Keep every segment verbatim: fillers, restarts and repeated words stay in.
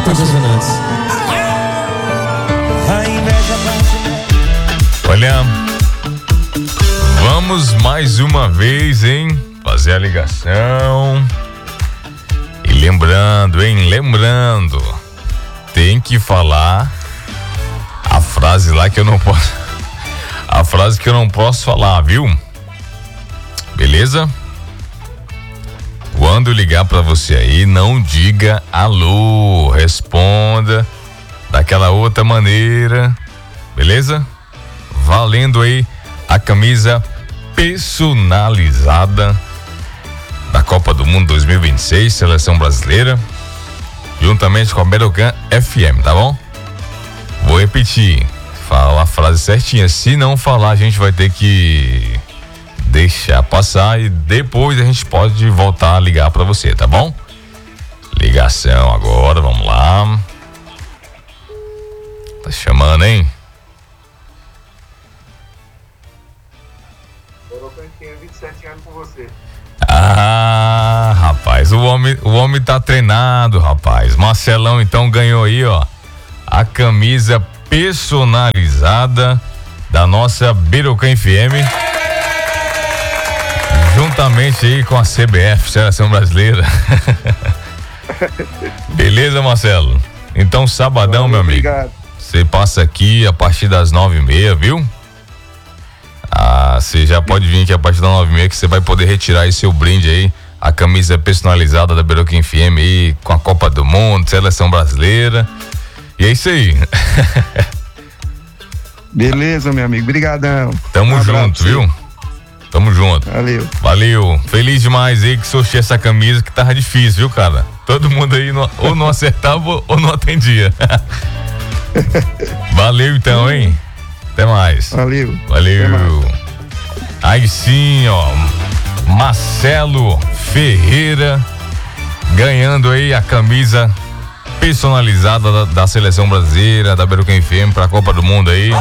todos os Fernandes. Olha, vamos mais uma vez, hein? Fazer a ligação. E lembrando, hein? Lembrando, tem que falar a frase lá que eu não posso. A frase que eu não posso falar, viu? Beleza? Quando ligar pra você aí, não diga alô, responda daquela outra maneira, beleza? Valendo aí a camisa personalizada da Copa do Mundo dois mil e vinte e seis, Seleção Brasileira, juntamente com a Berocan F M, tá bom? Vou repetir, fala a frase certinha, se não falar a gente vai ter que deixar passar e depois a gente pode voltar a ligar pra você, tá bom? Ligação agora, vamos lá. Tá chamando, hein? vinte e sete anos com você. Ah, rapaz, o homem, o homem tá treinado, rapaz. Marcelão então ganhou aí, ó, a camisa personalizada da nossa Berocan F M. Juntamente aí com a C B F, Seleção Brasileira. Beleza, Marcelo? Então, sabadão, meu amigo. Obrigado. Você passa aqui a partir das nove e meia, viu? Ah, você já pode vir aqui a partir das nove e meia que você vai poder retirar aí seu brinde aí, a camisa personalizada da Berocan F M aí, com a Copa do Mundo, Seleção Brasileira. E é isso aí. Beleza, meu amigo. Obrigadão. Tamo Um junto, abraço, viu? Tamo junto. Valeu. Valeu. Feliz demais aí que sorteei essa camisa que tava difícil, viu, cara? Todo mundo aí não, ou não acertava ou não atendia. Valeu então, hein? Até mais. Valeu. Valeu. Até mais. Aí sim, ó. Marcelo Ferreira ganhando aí a camisa personalizada da, da Seleção Brasileira, da Berocan F M pra Copa do Mundo aí.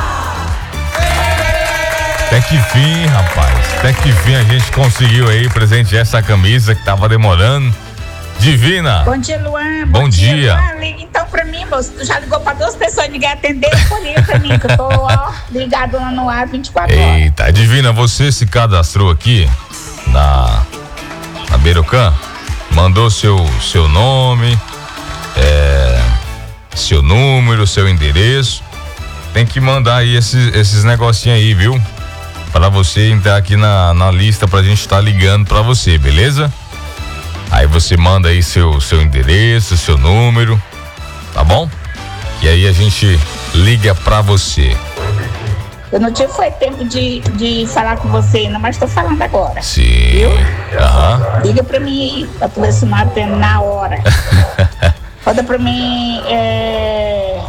Até que fim, rapaz. Até que fim a gente conseguiu aí presentear essa camisa que tava demorando. Divina. Bom dia, Luan. Bom, Bom dia. dia. Luan, liga então pra mim, moço. Tu já ligou pra duas pessoas, ninguém atendeu. Pô, liga pra mim, que eu tô, ó, ligado no ar vinte e quatro horas. Eita, Divina, você se cadastrou aqui na, na Berocan? Mandou seu, seu nome, é, seu número, seu endereço. Tem que mandar aí esses, esses negocinhos aí, viu? Para você entrar aqui na, na lista pra gente estar tá ligando pra você, beleza? Aí você manda aí seu, seu endereço, seu número, tá bom? E aí a gente liga pra você. Eu não tive foi tempo de, de falar com você ainda, mas tô falando agora. Sim. Viu? Aham. Liga pra mim aí, pra tu ver se não atende na hora. Roda pra mim, é...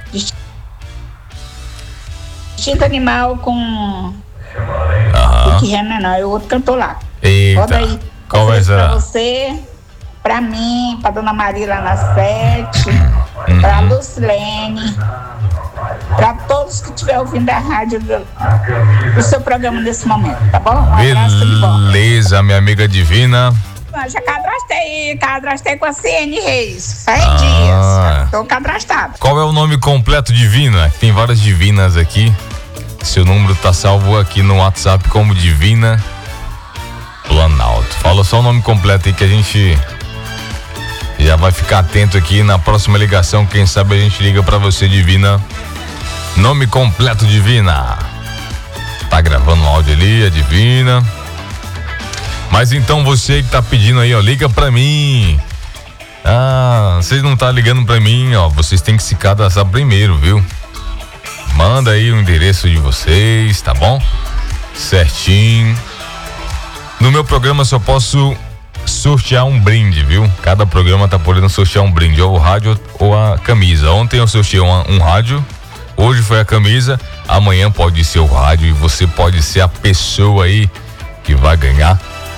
Instinto Animal com... Aham. Que Renan não, é o outro cantor lá. Eita. Roda aí. Qual vai ser? Pra você, pra mim, pra dona Maria lá na sete, uhum. Pra Lucilene, pra todos que estiver ouvindo a rádio do, do seu programa nesse momento, tá bom? Um abraço de volta. Beleza, minha amiga Divina. Eu já cadastrei, cadastrei com a C N Reis, faz Ah. dias, tô cadastrado. Qual é o nome completo, Divina? Tem várias Divinas aqui. Seu número tá salvo aqui no WhatsApp como Divina Planalto. Fala só o nome completo aí que a gente já vai ficar atento aqui na próxima ligação. Quem sabe a gente liga pra você, Divina. Nome completo, Divina. Tá gravando o áudio ali, a Divina. Mas então você que tá pedindo aí, ó, liga pra mim. Ah, vocês não tá ligando pra mim, ó. Vocês têm que se cadastrar primeiro, viu? Manda aí o endereço de vocês, tá bom? Certinho. No meu programa só posso sortear um brinde, viu? Cada programa tá podendo sortear um brinde, ou o rádio ou a camisa. Ontem eu sorteei um, um rádio, hoje foi a camisa, amanhã pode ser o rádio e você pode ser a pessoa aí que vai ganhar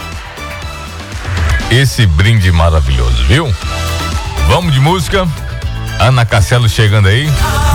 esse brinde maravilhoso, viu? Vamos de música. Ana Castelo chegando aí.